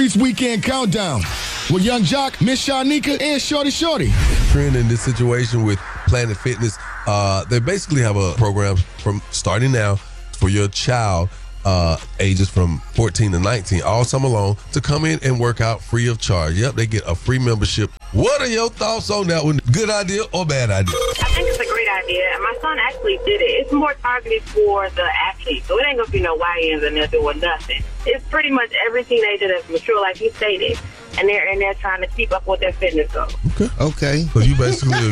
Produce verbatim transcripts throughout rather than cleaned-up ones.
Streets Weekend Countdown with Young Jock, Miss Shanika, and Shorty Shorty. Trend in this situation with Planet Fitness, uh, they basically have a program from starting now for your child, uh, ages from fourteen to nineteen, all summer long, to come in and work out free of charge. Yep, they get a free membership. What are your thoughts on that one? Good idea or bad idea? I think it's a great idea, and my son actually did it. It's more targeted for the athletes, so it ain't gonna be no Y Ns in there doing nothing. It's pretty much every teenager that's mature, like he stated, and they're in there trying to keep up with their fitness goals. Okay. Okay. So you basically...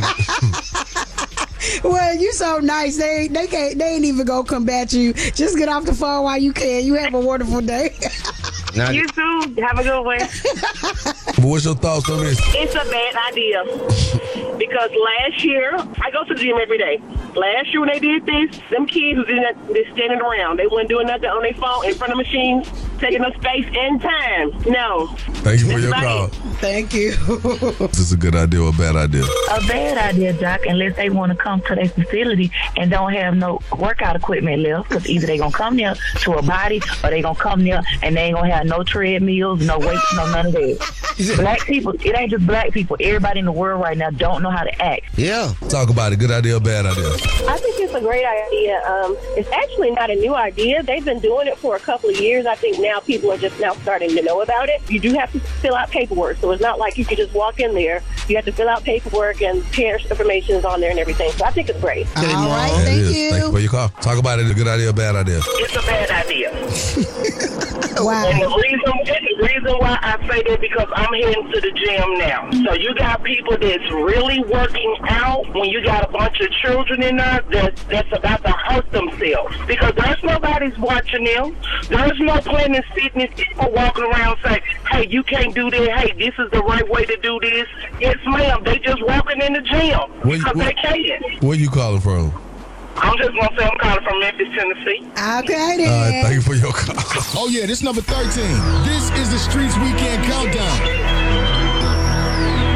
Well, you so nice. They they can't. They ain't even gonna combat you. Just get off the phone while you can. You have a wonderful day. Now, You too. Have a good one. What's your thoughts on this? It's a bad idea because last year, I go to the gym every day. Last year when they did this, them kids was in that, just standing around. They weren't doing nothing on their phone in front of machines, taking up space and time. No. Thank you for It's your like- call. Thank you. Is this a good idea or a bad idea? A bad idea, Doc, unless they want to come to their facility and don't have no workout equipment left, because either they going to come there to a body or they going to come there and they ain't going to have no treadmills, no weights, no none of that. Black people, it ain't just black people. Everybody in the world right now don't know how to act. yeah. Talk about it. Good idea or bad idea? I think it's a great idea. Um, it's actually not a new idea. They've been doing it for a couple of years. I think now people are just now starting to know about it. You do have to fill out paperwork, so it's not like you can just walk in there. You have to fill out paperwork and parents' information is on there and everything. So I think it's great. Okay, All Mom. right, It thank is. you. Thank you for your call. Talk about it. A good idea or bad idea? It's a bad idea. And Wow. the reason, and the reason why I say that because I'm heading to the gym now. So you got people that's really working out when you got a bunch of children in there that's, that's about to hurt themselves. Because there's nobody's watching them. There's no Planet Fitness people walking around saying, hey, you can't do that. Hey, this is the right way to do this. Yes, ma'am. They just walking in the gym Where you- because where- they can. Where you calling from? I'm just going to say I'm calling from Memphis, Tennessee. Okay then. All right, thank you for your call. Oh yeah, this number thirteen. This is the Streets Weekend Countdown.